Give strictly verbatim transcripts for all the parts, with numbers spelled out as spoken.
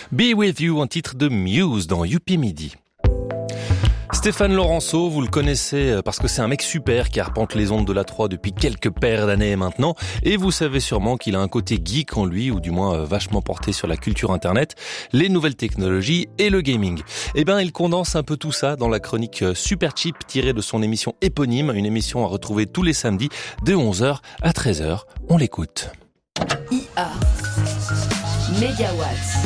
Be With You, un titre de Muse dans Youpi Midi. Stéphane Laurenceau, vous le connaissez parce que c'est un mec super qui arpente les ondes de la trois depuis quelques paires d'années maintenant. Et vous savez sûrement qu'il a un côté geek en lui, ou du moins vachement porté sur la culture internet, les nouvelles technologies et le gaming. Eh ben, il condense un peu tout ça dans la chronique Super Cheap tirée de son émission éponyme, une émission à retrouver tous les samedis de onze heures à treize heures. On l'écoute. I A Megawatts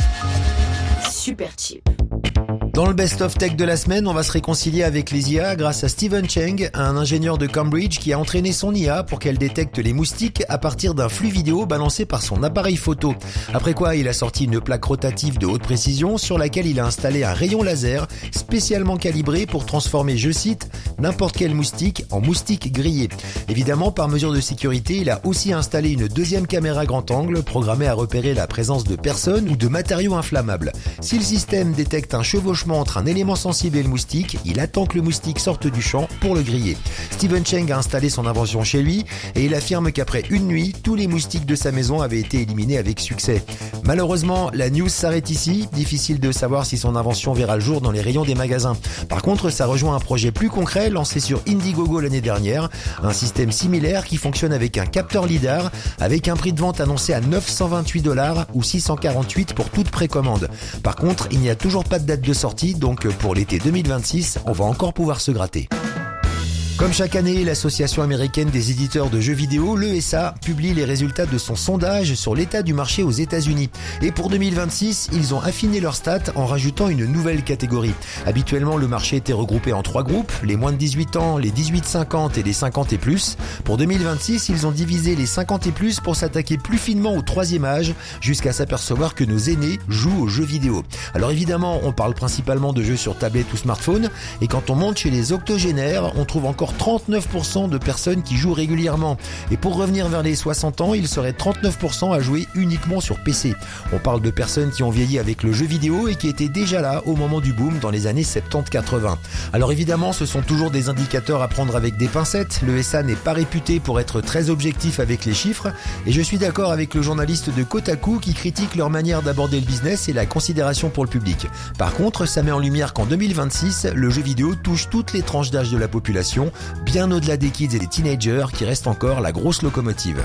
Super Cheap. Dans le best-of tech de la semaine, on va se réconcilier avec les I A grâce à Stephen Cheng, un ingénieur de Cambridge qui a entraîné son I A pour qu'elle détecte les moustiques à partir d'un flux vidéo balancé par son appareil photo. Après quoi, il a sorti une plaque rotative de haute précision sur laquelle il a installé un rayon laser spécialement calibré pour transformer, je cite, n'importe quel moustique en moustique grillé. Évidemment, par mesure de sécurité, il a aussi installé une deuxième caméra grand angle programmée à repérer la présence de personnes ou de matériaux inflammables. Si le système détecte un chevauchement entre un élément sensible et le moustique, il attend que le moustique sorte du champ pour le griller. Stephen Cheng a installé son invention chez lui et il affirme qu'après une nuit, tous les moustiques de sa maison avaient été éliminés avec succès. Malheureusement, la news s'arrête ici. Difficile de savoir si son invention verra le jour dans les rayons des magasins. Par contre, ça rejoint un projet plus concret lancé sur Indiegogo l'année dernière. Un système similaire qui fonctionne avec un capteur lidar avec un prix de vente annoncé à neuf cent vingt-huit dollars ou six cent quarante-huit pour toute précommande. Par contre, il n'y a toujours pas de date de sortie. Donc pour l'été deux mille vingt-six, on va encore pouvoir se gratter. Comme chaque année, l'association américaine des éditeurs de jeux vidéo, l'E S A, publie les résultats de son sondage sur l'état du marché aux États-Unis. Et pour deux mille vingt-six, ils ont affiné leurs stats en rajoutant une nouvelle catégorie. Habituellement, le marché était regroupé en trois groupes, les moins de dix-huit ans, les dix-huit cinquante et les cinquante et plus. Pour deux mille vingt-six, ils ont divisé les cinquante et plus pour s'attaquer plus finement au troisième âge, jusqu'à s'apercevoir que nos aînés jouent aux jeux vidéo. Alors évidemment, on parle principalement de jeux sur tablette ou smartphone, et quand on monte chez les octogénaires, on trouve encore trente-neuf pour cent de personnes qui jouent régulièrement. Et pour revenir vers les soixante ans, il serait trente-neuf pour cent à jouer uniquement sur P C. On parle de personnes qui ont vieilli avec le jeu vidéo et qui étaient déjà là au moment du boom dans les années soixante-dix quatre-vingts. Alors évidemment, ce sont toujours des indicateurs à prendre avec des pincettes. L'E S A n'est pas réputé pour être très objectif avec les chiffres. Et je suis d'accord avec le journaliste de Kotaku qui critique leur manière d'aborder le business et la considération pour le public. Par contre, ça met en lumière qu'en deux mille vingt-six, le jeu vidéo touche toutes les tranches d'âge de la population, bien au-delà des kids et des teenagers qui restent encore la grosse locomotive.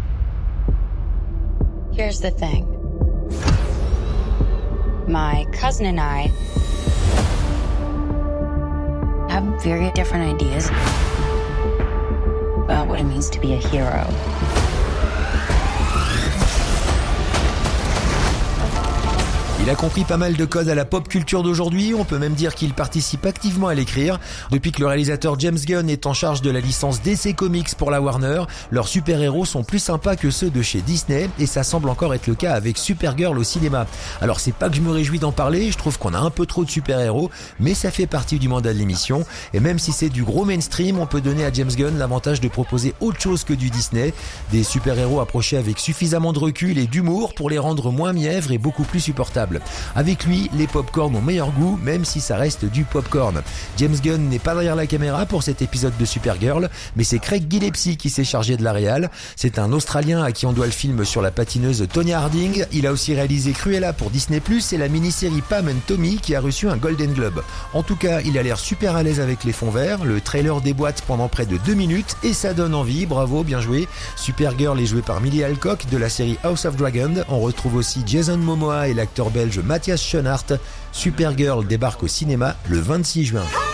Here's the thing. My cousin and I have very different ideas about what it means to be a hero. Il a compris pas mal de codes à la pop culture d'aujourd'hui, on peut même dire qu'il participe activement à l'écrire. Depuis que le réalisateur James Gunn est en charge de la licence D C Comics pour la Warner, leurs super-héros sont plus sympas que ceux de chez Disney, et ça semble encore être le cas avec Supergirl au cinéma. Alors c'est pas que je me réjouis d'en parler, je trouve qu'on a un peu trop de super-héros, mais ça fait partie du mandat de l'émission, et même si c'est du gros mainstream, on peut donner à James Gunn l'avantage de proposer autre chose que du Disney, des super-héros approchés avec suffisamment de recul et d'humour pour les rendre moins mièvres et beaucoup plus supportables. Avec lui, les pop-corn ont meilleur goût, même si ça reste du pop-corn. James Gunn n'est pas derrière la caméra pour cet épisode de Supergirl, mais c'est Craig Gillespie qui s'est chargé de la réal. C'est un Australien à qui on doit le film sur la patineuse Tonya Harding. Il a aussi réalisé Cruella pour Disney plus, et la mini-série Pam and Tommy qui a reçu un Golden Globe. En tout cas, il a l'air super à l'aise avec les fonds verts. Le trailer déboîte pendant près de deux minutes et ça donne envie. Bravo, bien joué. Supergirl est jouée par Millie Alcock de la série House of Dragon. On retrouve aussi Jason Momoa et l'acteur belge Matthias Schoenaerts. Supergirl débarque au cinéma le vingt-six juin.